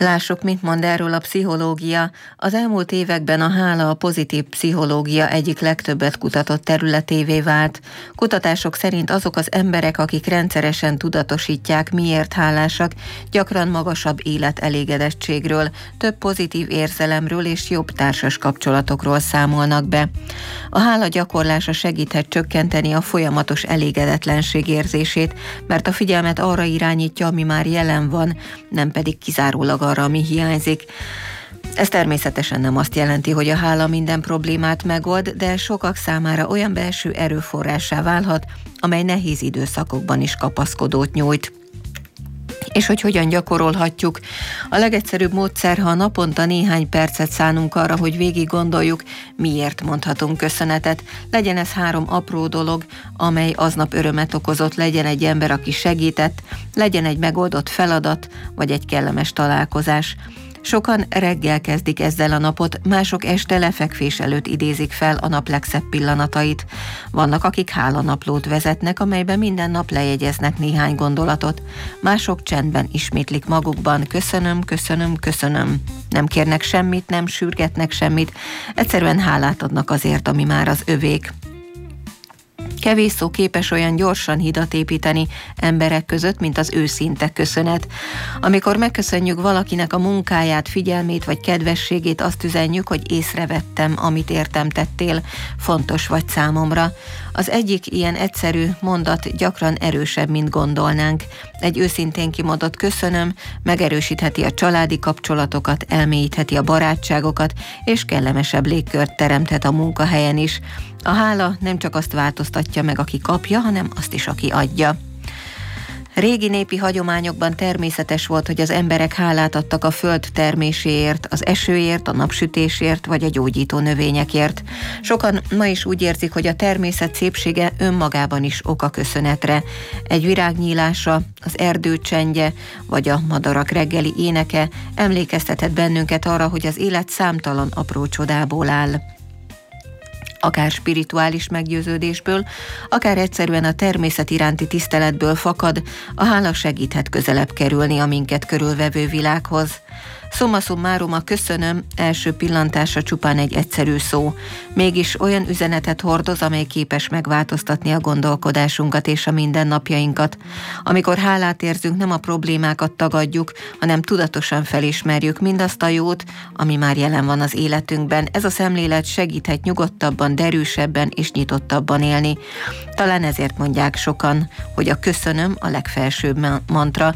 Lássuk, mit mond erről a pszichológia. Az elmúlt években a hála a pozitív pszichológia egyik legtöbbet kutatott területévé vált. Kutatások szerint azok az emberek, akik rendszeresen tudatosítják, miért hálásak, gyakran magasabb életelégedettségről, több pozitív érzelemről és jobb társas kapcsolatokról számolnak be. A hála gyakorlása segíthet csökkenteni a folyamatos elégedetlenség érzését, mert a figyelmet arra irányítja, ami már jelen van, nem pedig kizárólag arra, ami hiányzik. Ez természetesen nem azt jelenti, hogy a hála minden problémát megold, de sokak számára olyan belső erőforrássá válhat, amely nehéz időszakokban is kapaszkodót nyújt. És hogy hogyan gyakorolhatjuk? A legegyszerűbb módszer, ha naponta néhány percet szánunk arra, hogy végig gondoljuk, miért mondhatunk köszönetet. Legyen ez 3 apró dolog, amely aznap örömet okozott, legyen egy ember, aki segített, legyen egy megoldott feladat, vagy egy kellemes találkozás. Sokan reggel kezdik ezzel a napot, mások este lefekvés előtt idézik fel a nap legszebb pillanatait. Vannak, akik hálanaplót vezetnek, amelyben minden nap lejegyeznek néhány gondolatot. Mások csendben ismétlik magukban: köszönöm, köszönöm, köszönöm. Nem kérnek semmit, nem sürgetnek semmit, egyszerűen hálát adnak azért, ami már az övék. Kevés szó képes olyan gyorsan hidat építeni emberek között, mint az őszinte köszönet. Amikor megköszönjük valakinek a munkáját, figyelmét vagy kedvességét, azt üzenjük, hogy észrevettem, amit értem tettél, fontos vagy számomra. Az egyik ilyen egyszerű mondat gyakran erősebb, mint gondolnánk. Egy őszintén kimondott köszönöm megerősítheti a családi kapcsolatokat, elmélyítheti a barátságokat, és kellemesebb légkört teremthet a munkahelyen is. A hála nem csak azt változtatja meg, aki kapja, hanem azt is, aki adja. Régi népi hagyományokban természetes volt, hogy az emberek hálát adtak a föld terméséért, az esőért, a napsütésért vagy a gyógyító növényekért. Sokan ma is úgy érzik, hogy a természet szépsége önmagában is ok a köszönetre. Egy virág nyílása, az erdő csendje vagy a madarak reggeli éneke emlékeztethet bennünket arra, hogy az élet számtalan apró csodából áll. Akár spirituális meggyőződésből, akár egyszerűen a természet iránti tiszteletből fakad, a hála segíthet közelebb kerülni a minket körülvevő világhoz. Summa summarum, a köszönöm első pillantásra csupán egy egyszerű szó, mégis olyan üzenetet hordoz, amely képes megváltoztatni a gondolkodásunkat és a mindennapjainkat. Amikor hálát érzünk, nem a problémákat tagadjuk, hanem tudatosan felismerjük mindazt a jót, ami már jelen van az életünkben. Ez a szemlélet segíthet nyugodtabban, derűsebben és nyitottabban élni. Talán ezért mondják sokan, hogy a köszönöm a legfelsőbb mantra,